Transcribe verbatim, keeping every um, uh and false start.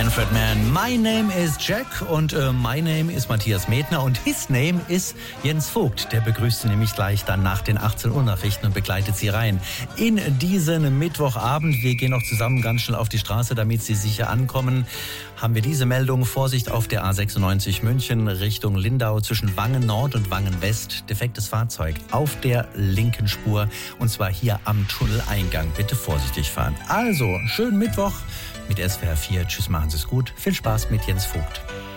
Manfred Mann. My name is Jack und äh, my name ist Matthias Medner und his name ist Jens Vogt. Der begrüßt Sie nämlich gleich dann nach den achtzehn Uhr Nachrichten und begleitet Sie rein in diesen Mittwochabend. Wir gehen noch zusammen ganz schnell auf die Straße, damit Sie sicher ankommen. Haben wir diese Meldung: Vorsicht auf der A sechsundneunzig München Richtung Lindau zwischen Wangen Nord und Wangen West. Defektes Fahrzeug auf der linken Spur und zwar hier am Tunneleingang. Bitte vorsichtig fahren. Also, schönen Mittwoch mit S W R vier. Tschüss, machen Sie es gut. Viel Spaß mit Jens Vogt.